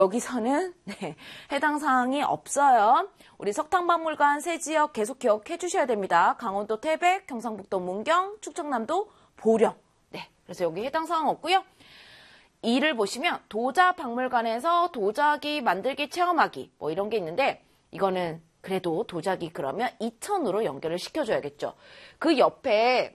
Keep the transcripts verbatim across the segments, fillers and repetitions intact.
여기서는 네, 해당 사항이 없어요. 우리 석탄박물관 세 지역 계속 기억해 주셔야 됩니다. 강원도 태백, 경상북도 문경, 충청남도 보령. 네, 그래서 여기 해당 사항 없고요. 이를 보시면 도자박물관에서 도자기 만들기 체험하기 뭐 이런 게 있는데 이거는 그래도 도자기 그러면 이천으로 연결을 시켜줘야겠죠. 그 옆에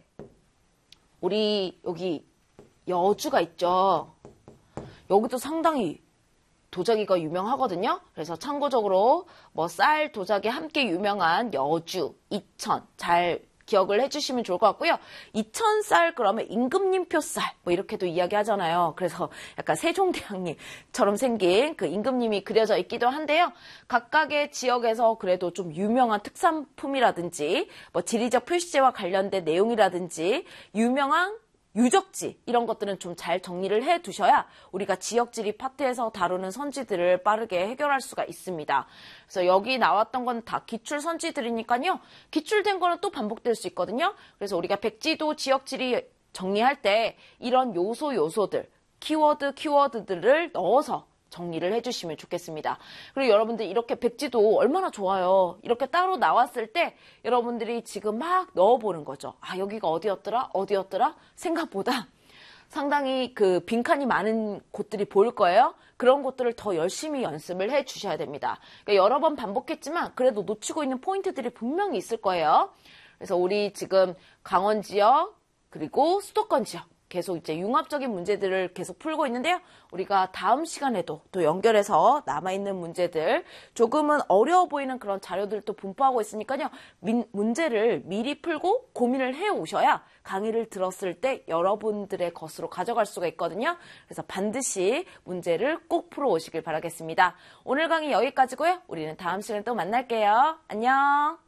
우리 여기 여주가 있죠. 여기도 상당히 도자기가 유명하거든요. 그래서 참고적으로 뭐 쌀, 도자기 함께 유명한 여주, 이천 잘 기억을 해주시면 좋을 것 같고요. 이천 쌀 그러면 임금님표 쌀 뭐 이렇게도 이야기하잖아요. 그래서 약간 세종대왕님처럼 생긴 그 임금님이 그려져 있기도 한데요. 각각의 지역에서 그래도 좀 유명한 특산품이라든지 뭐 지리적 표시제와 관련된 내용이라든지 유명한 유적지 이런 것들은 좀 잘 정리를 해 두셔야 우리가 지역지리 파트에서 다루는 선지들을 빠르게 해결할 수가 있습니다. 그래서 여기 나왔던 건 다 기출 선지들이니까요. 기출된 거는 또 반복될 수 있거든요. 그래서 우리가 백지도 지역지리 정리할 때 이런 요소 요소들, 키워드 키워드들을 넣어서 정리를 해주시면 좋겠습니다. 그리고 여러분들 이렇게 백지도 얼마나 좋아요. 이렇게 따로 나왔을 때 여러분들이 지금 막 넣어보는 거죠. 아 여기가 어디였더라? 어디였더라? 생각보다 상당히 그 빈칸이 많은 곳들이 보일 거예요. 그런 곳들을 더 열심히 연습을 해주셔야 됩니다. 그러니까 여러 번 반복했지만 그래도 놓치고 있는 포인트들이 분명히 있을 거예요. 그래서 우리 지금 강원 지역 그리고 수도권 지역 계속 이제 융합적인 문제들을 계속 풀고 있는데요. 우리가 다음 시간에도 또 연결해서 남아있는 문제들 조금은 어려워 보이는 그런 자료들도 분포하고 있으니까요. 민, 문제를 미리 풀고 고민을 해오셔야 강의를 들었을 때 여러분들의 것으로 가져갈 수가 있거든요. 그래서 반드시 문제를 꼭 풀어오시길 바라겠습니다. 오늘 강의 여기까지고요. 우리는 다음 시간에 또 만날게요. 안녕.